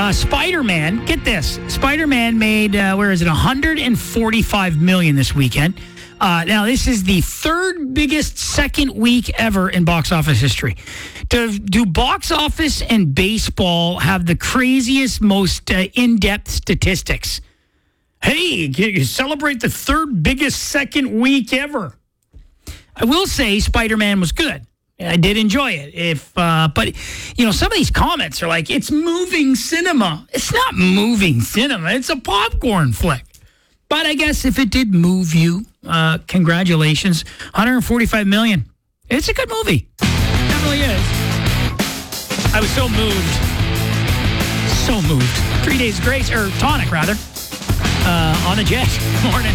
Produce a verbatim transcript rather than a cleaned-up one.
Uh, Spider-Man, get this. Spider-Man made, uh, where is it, one hundred forty-five million dollars this weekend. Uh, now, this is the third biggest second week ever in box office history. Do, do box office and baseball have the craziest, most uh, in-depth statistics? Hey, you celebrate the third biggest second week ever. I will say Spider-Man was good. I did enjoy it. If, uh, but, you know, some of these comments are like, it's moving cinema. It's not moving cinema. It's a popcorn flick. But I guess if it did move you, uh, congratulations. one hundred forty-five million dollars. It's a good movie. It really is. I was so moved. So moved. Three Days Grace, or Tonic, rather, uh, on a jet. Morning.